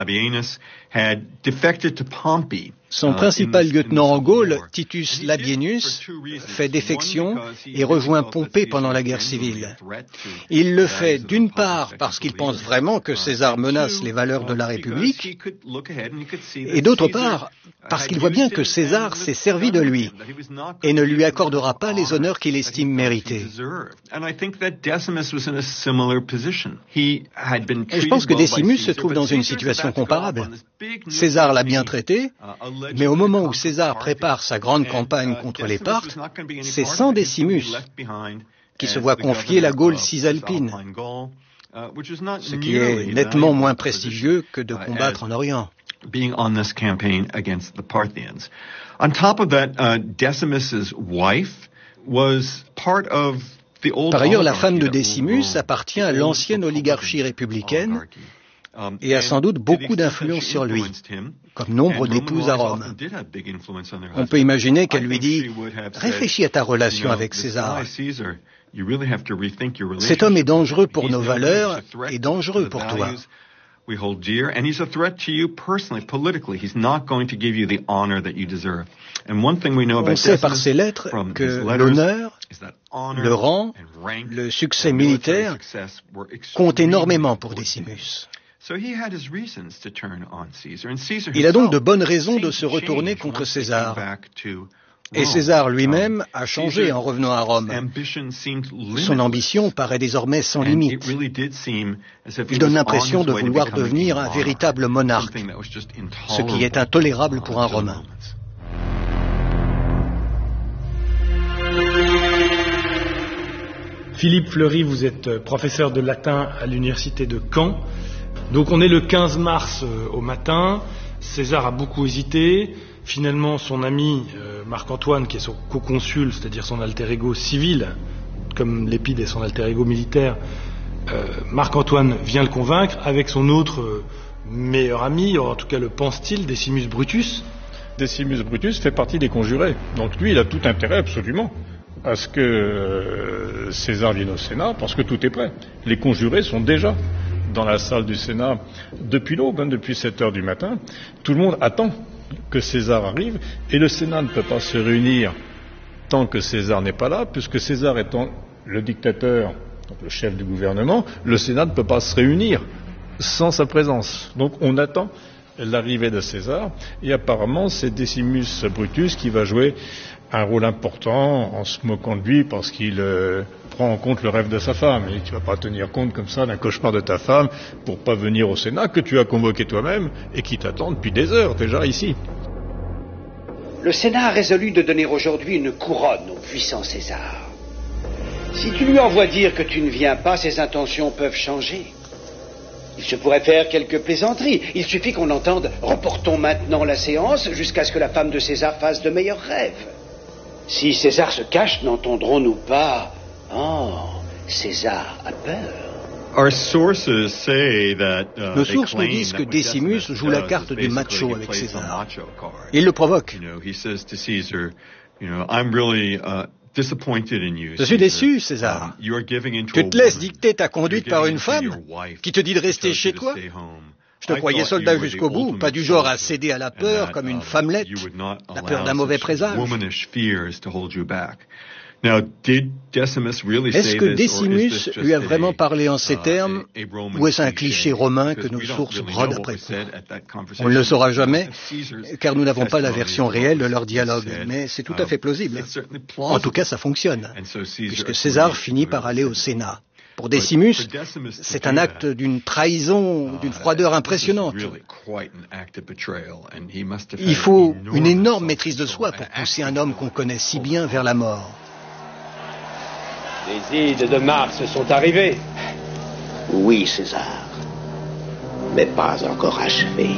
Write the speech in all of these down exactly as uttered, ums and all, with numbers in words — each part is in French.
Son principal lieutenant en Gaule, Titus Labienus, fait défection et rejoint Pompée pendant la guerre civile. Il le fait d'une part parce qu'il pense vraiment que César menace les valeurs de la République, et d'autre part parce qu'il voit bien que César s'est servi de lui et ne lui accordera pas les honneurs qu'il estime mérités. Et je pense que Décimus se trouve dans une situation comparable. César l'a bien traité, mais au moment où César prépare sa grande campagne contre les Parthes, c'est sans Décimus qui se voit confier la Gaule cisalpine, ce qui est nettement moins prestigieux que de combattre en Orient. Being on this campaign against the Parthians. On top of that, uh, Decimus's wife was part of the old. Par ailleurs, la femme de Décimus appartient à l'ancienne oligarchie républicaine et a sans doute beaucoup d'influence sur lui, comme nombre d'épouses à Rome. On peut imaginer qu'elle lui dit « Réfléchis à ta relation avec César. Cet homme est dangereux pour nos valeurs et dangereux pour toi. » we hold dear, and he's a threat to you personally, politically. He's not going to give you the honor that you deserve. And one thing we know about On sait par ses lettres que l'honneur, le rang, le succès militaire comptent énormément pour Décimus. Il a donc de bonnes raisons de se retourner contre César. Et César lui-même a changé en revenant à Rome. Son ambition paraît désormais sans limite. Il donne l'impression de vouloir devenir un véritable monarque, ce qui est intolérable pour un Romain. Philippe Fleury, vous êtes professeur de latin à l'université de Caen. Donc on est le quinze mars au matin. César a beaucoup hésité. Finalement, son ami euh, Marc-Antoine, qui est son co-consul, c'est-à-dire son alter ego civil, comme Lépide est son alter ego militaire, euh, Marc-Antoine vient le convaincre avec son autre euh, meilleur ami, en tout cas le pense-t-il, Décimus Brutus. Décimus Brutus fait partie des conjurés. Donc lui, il a tout intérêt absolument à ce que euh, César vienne au Sénat, parce que tout est prêt. Les conjurés sont déjà dans la salle du Sénat depuis l'aube, hein, depuis sept heures du matin. Tout le monde attend que César arrive, et le Sénat ne peut pas se réunir tant que César n'est pas là, puisque César étant le dictateur, donc le chef du gouvernement, le Sénat ne peut pas se réunir sans sa présence. Donc on attend l'arrivée de César, et apparemment c'est Décimus Brutus qui va jouer un rôle important en se moquant de lui parce qu'il euh, prend en compte le rêve de sa femme. Et tu ne vas pas tenir compte comme ça d'un cauchemar de ta femme pour pas venir au Sénat que tu as convoqué toi-même et qui t'attend depuis des heures déjà ici. Le Sénat a résolu de donner aujourd'hui une couronne au puissant César. Si tu lui envoies dire que tu ne viens pas, ses intentions peuvent changer. Il se pourrait faire quelques plaisanteries. Il suffit qu'on entende « Reportons maintenant la séance jusqu'à ce que la femme de César fasse de meilleurs rêves ». Si César se cache, n'entendrons-nous pas « Oh, César a peur ». Nos sources nous disent que Décimus joue la carte du macho avec César. Il le provoque. Je suis déçu, César. Tu te laisses dicter ta conduite par une femme qui te dit de rester chez toi. Je te croyais soldat jusqu'au bout, pas du genre à céder à la peur comme une femmelette, la peur d'un mauvais présage. Est-ce que Décimus lui a vraiment parlé en ces termes, ou est-ce un cliché romain que nos sources brodent après coup? On ne le saura jamais, car nous n'avons pas la version réelle de leur dialogue, mais c'est tout à fait plausible. En tout cas, ça fonctionne, puisque César finit par aller au Sénat. Pour Décimus, c'est un acte d'une trahison, d'une froideur impressionnante. Il faut une énorme maîtrise de soi pour pousser un homme qu'on connaît si bien vers la mort. Les ides de Mars sont arrivées. Oui, César, mais pas encore achevées.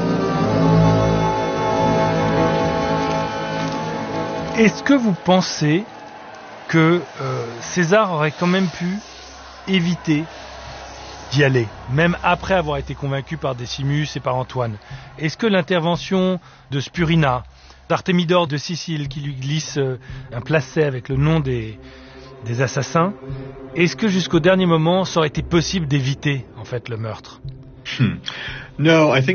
Est-ce que vous pensez que euh, César aurait quand même pu éviter d'y aller, même après avoir été convaincu par Décimus et par Antoine? Est-ce que l'intervention de Spurina, d'Artémidore de Sicile, qui lui glisse un placet avec le nom des, des assassins, est-ce que jusqu'au dernier moment, ça aurait été possible d'éviter en fait le meurtre? Hmm. No, I think